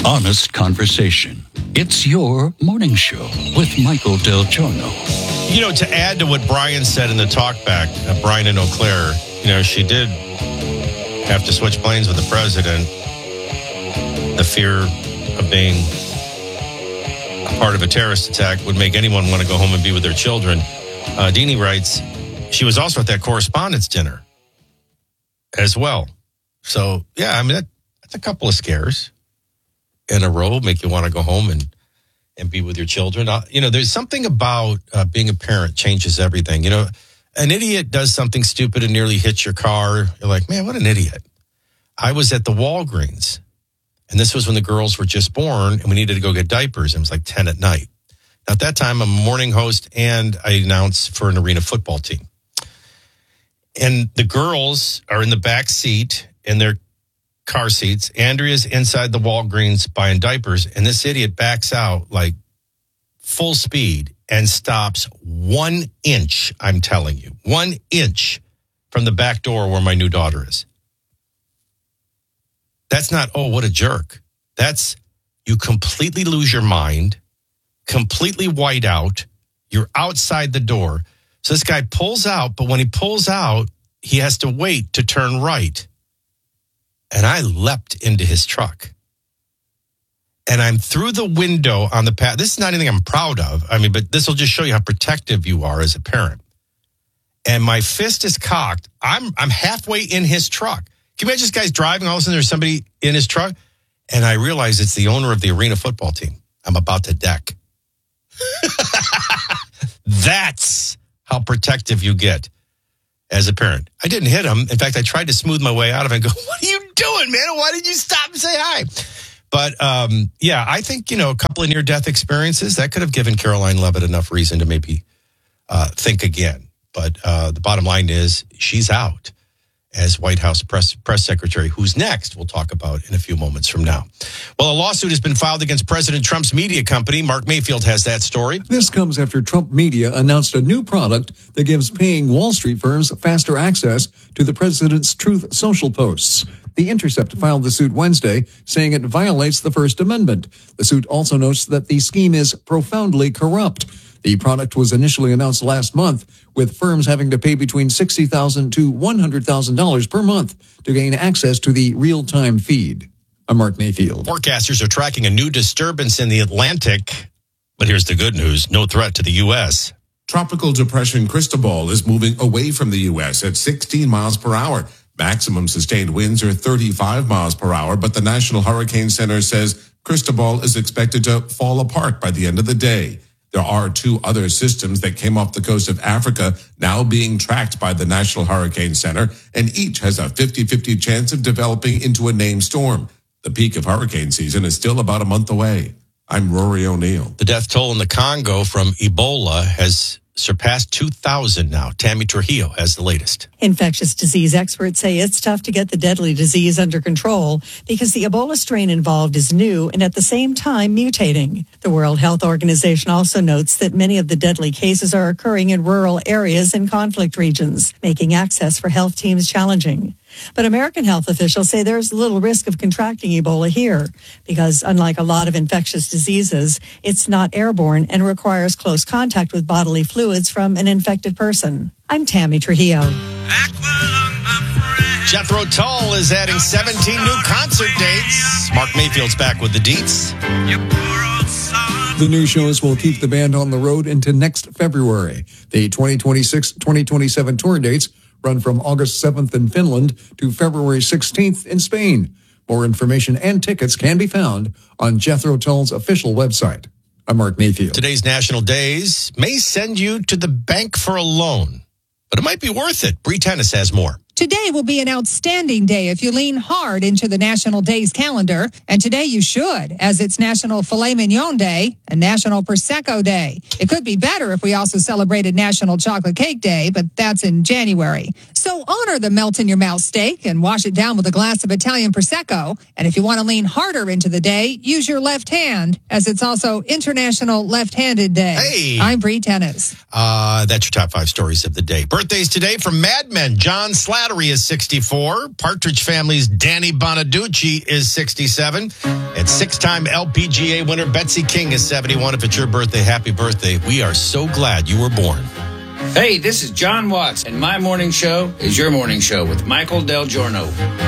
honest conversation. It's your morning show with Michael Del Giorno. You know, to add to what Brian said in the talkback, Brian and Eau Claire, you know, she did have to switch planes with the president. The fear of being a part of a terrorist attack would make anyone want to go home and be with their children. Deanie writes, she was also at that correspondence dinner as well. So, yeah, I mean, that's a couple of scares in a row, make you want to go home and be with your children. You know, there's something about being a parent changes everything. You know, an idiot does something stupid and nearly hits your car. You're like, man, what an idiot. I was at the Walgreens, and this was when the girls were just born, and we needed to go get diapers. It was like 10 at night. Now, at that time, I'm a morning host, and I announce for an arena football team. And the girls are in the back seat in their car seats. Andrea's inside the Walgreens buying diapers, and this idiot backs out like full speed and stops 1 inch, I'm telling you, 1 inch from the back door where my new daughter is. That's not, oh, what a jerk. That's, you completely lose your mind, completely white out. You're outside the door. So this guy pulls out, but when he pulls out, he has to wait to turn right. And I leapt into his truck. And I'm through the window on the path. This is not anything I'm proud of. I mean, but this will just show you how protective you are as a parent. And my fist is cocked. I'm halfway in his truck. Can you imagine this guy's driving? All of a sudden there's somebody in his truck. And I realize it's the owner of the arena football team. I'm about to deck. That's how protective you get as a parent. I didn't hit him. In fact, I tried to smooth my way out of it and go, what are you doing, man? Why did you stop and say hi? But, yeah, I think, you know, a couple of near-death experiences, that could have given Caroline Levitt enough reason to maybe think again. But the bottom line is she's out as White House press secretary. Who's next? We'll talk about in a few moments from now. Well, a lawsuit has been filed against President Trump's media company. Mark Mayfield has that story. This comes after Trump Media announced a new product that gives paying Wall Street firms faster access to the president's Truth Social posts. The Intercept filed the suit Wednesday, saying it violates the First Amendment. The suit also notes that the scheme is profoundly corrupt. The product was initially announced last month, with firms having to pay between $60,000 to $100,000 per month to gain access to the real-time feed. I'm Mark Mayfield. Forecasters are tracking a new disturbance in the Atlantic. But here's the good news. No threat to the U.S. Tropical depression Cristobal is moving away from the U.S. at 16 miles per hour. Maximum sustained winds are 35 miles per hour, but the National Hurricane Center says Cristobal is expected to fall apart by the end of the day. There are two other systems that came off the coast of Africa now being tracked by the National Hurricane Center, and each has a 50-50 chance of developing into a named storm. The peak of hurricane season is still about a month away. I'm Rory O'Neill. The death toll in the Congo from Ebola has surpassed 2,000 now. Tammy Trujillo has the latest. Infectious disease experts say it's tough to get the deadly disease under control because the Ebola strain involved is new and at the same time mutating. The World Health Organization also notes that many of the deadly cases are occurring in rural areas and conflict regions, making access for health teams challenging. But American health officials say there's little risk of contracting Ebola here because, unlike a lot of infectious diseases, it's not airborne and requires close contact with bodily fluids from an infected person. I'm Tammy Trujillo. Jethro Tull is adding 17 new concert dates. Mark Mayfield's back with the deets. The new shows will keep the band on the road into next February. The 2026-2027 tour dates run from August 7th in Finland to February 16th in Spain. More information and tickets can be found on Jethro Tull's official website. I'm Mark Mayfield. Today's National Days may send you to the bank for a loan, but it might be worth it. Bree Tennis has more. Today will be an outstanding day if you lean hard into the National Days calendar. And today you should, as it's National Filet Mignon Day and National Prosecco Day. It could be better if we also celebrated National Chocolate Cake Day, but that's in January. So honor the melt-in-your-mouth steak and wash it down with a glass of Italian Prosecco. And if you want to lean harder into the day, use your left hand, as it's also International Left-Handed Day. Hey! I'm Bree Tennis. That's your top 5 stories of the day. Birthdays today from Mad Men, John Slattery. Slattery is 64. Partridge Family's Danny Bonaducci is 67. And six-time LPGA winner Betsy King is 71. If it's your birthday, happy birthday. We are so glad you were born. Hey, this is John Watts, and my morning show is your morning show with Michael Del Giorno.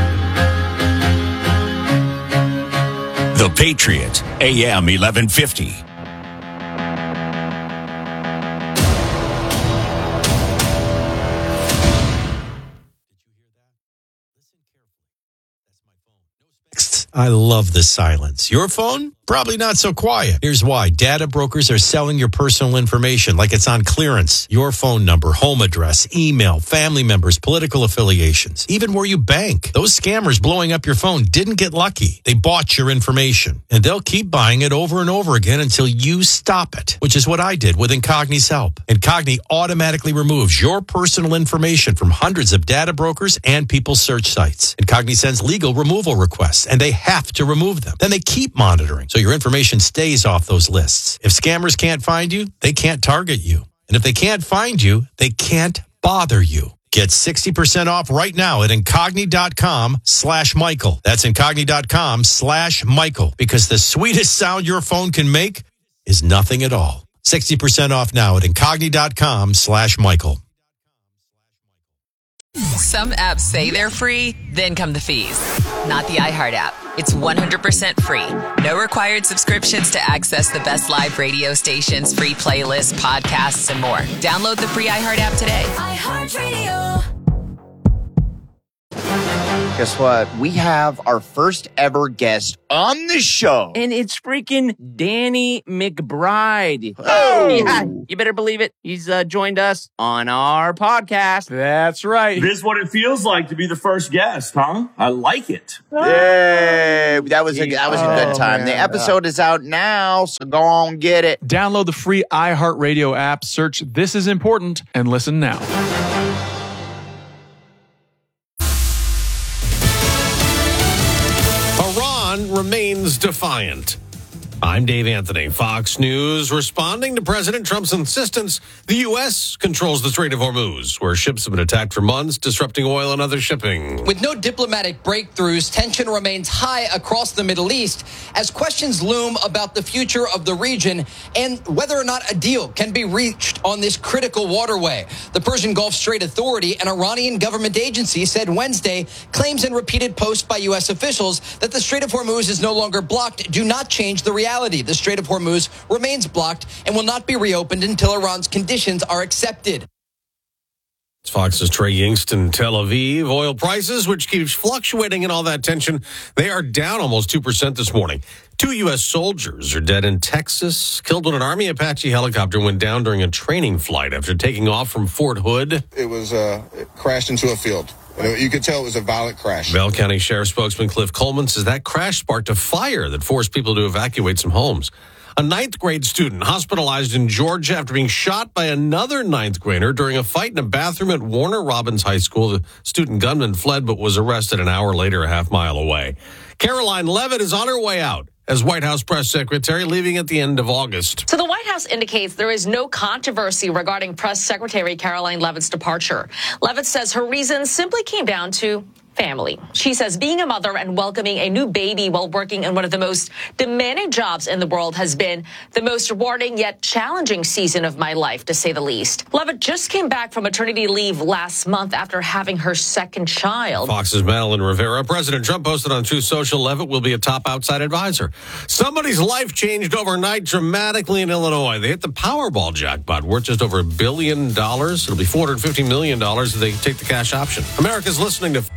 The Patriot, AM 1150. I love the silence. Your phone? Probably not so quiet. Here's why. Data brokers are selling your personal information like it's on clearance. Your phone number, home address, email, family members, political affiliations, even where you bank. Those scammers blowing up your phone didn't get lucky. They bought your information, and they'll keep buying it over and over again until you stop it, which is what I did with Incogni's help. Incogni automatically removes your personal information from hundreds of data brokers and people's search sites. Incogni sends legal removal requests, and they have to remove them. Then they keep monitoring, so your information stays off those lists. If scammers can't find you, they can't target you. And if they can't find you, they can't bother you. Get 60% off right now at Incogni.com/Michael. That's Incogni.com/Michael, because the sweetest sound your phone can make is nothing at all. 60% off now at Incogni.com/Michael. Some apps say they're free, then come the fees. Not the iHeart app. It's 100% free. No required subscriptions to access the best live radio stations, free playlists, podcasts, and more. Download the free iHeart app today. iHeartRadio. Guess what? We have our first ever guest on the show. And it's freaking Danny McBride. Oh! Yeah, you better believe it. He's joined us on our podcast. That's right. This is what it feels like to be the first guest, huh? I like it. Yay! That was a good time. Man. The episode is out now, so go on get it. Download the free iHeartRadio app, search This Is Important, and listen now. Remains defiant. I'm Dave Anthony. Fox News responding to President Trump's insistence the U.S. controls the Strait of Hormuz, where ships have been attacked for months, disrupting oil and other shipping. With no diplomatic breakthroughs, tension remains high across the Middle East as questions loom about the future of the region and whether or not a deal can be reached on this critical waterway. The Persian Gulf Strait Authority, an Iranian government agency, said Wednesday claims in repeated posts by U.S. officials that the Strait of Hormuz is no longer blocked do not change the reality. The Strait of Hormuz remains blocked and will not be reopened until Iran's conditions are accepted. It's Fox's Trey Yingst in Tel Aviv. Oil prices, which keeps fluctuating in all that tension, they are down almost 2% this morning. 2 U.S. soldiers are dead in Texas, killed when an Army Apache helicopter went down during a training flight after taking off from Fort Hood. It crashed into a field. You could tell it was a violent crash. Bell County Sheriff spokesman Cliff Coleman says that crash sparked a fire that forced people to evacuate some homes. A 9th grade student hospitalized in Georgia after being shot by another 9th grader during a fight in a bathroom at Warner Robins High School. The student gunman fled but was arrested an hour later a half-mile away. Caroline Leavitt is on her way out as White House press secretary, leaving at the end of August. So the White House indicates there is no controversy regarding Press Secretary Caroline Leavitt's departure. Leavitt says her reasons simply came down to family. She says being a mother and welcoming a new baby while working in one of the most demanding jobs in the world has been the most rewarding yet challenging season of my life, to say the least. Leavitt just came back from maternity leave last month after having her second child. Fox's Madeline Rivera. President Trump posted on Truth Social Leavitt will be a top outside advisor. Somebody's life changed overnight dramatically in Illinois. They hit the Powerball jackpot worth just over $1 billion. It'll be $450 million if they take the cash option. America's listening to...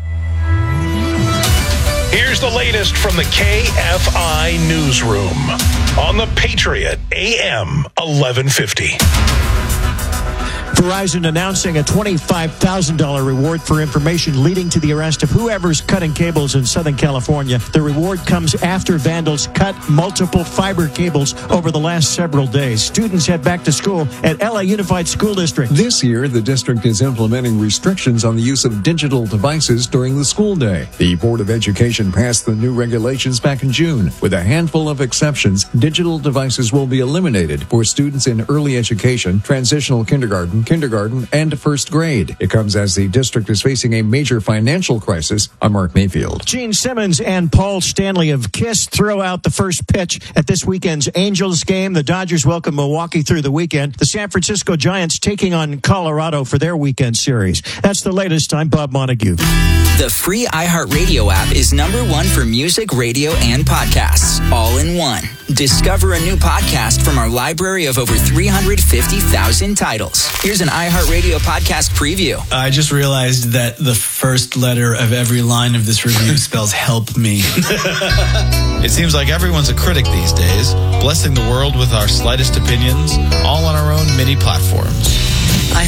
Here's the latest from the KFI Newsroom on the Patriot AM 1150. Verizon announcing a $25,000 reward for information leading to the arrest of whoever's cutting cables in Southern California. The reward comes after vandals cut multiple fiber cables over the last several days. Students head back to school at LA Unified School District. This year, the district is implementing restrictions on the use of digital devices during the school day. The Board of Education passed the new regulations back in June. With a handful of exceptions, digital devices will be eliminated for students in early education, transitional kindergarten, kindergarten and first grade. It comes as the district is facing a major financial crisis. I'm Mark Mayfield. Gene Simmons and Paul Stanley of KISS throw out the first pitch at this weekend's Angels game. The Dodgers welcome Milwaukee through the weekend. The San Francisco Giants taking on Colorado for their weekend series. That's the latest. I'm Bob Montague. The free iHeartRadio app is #1 for music, radio, and podcasts, all in one. Discover a new podcast from our library of over 350,000 titles. Here's an iHeartRadio podcast preview. I just realized that the first letter of every line of this review spells help me. It seems like everyone's a critic these days, blessing the world with our slightest opinions, all on our own mini platforms.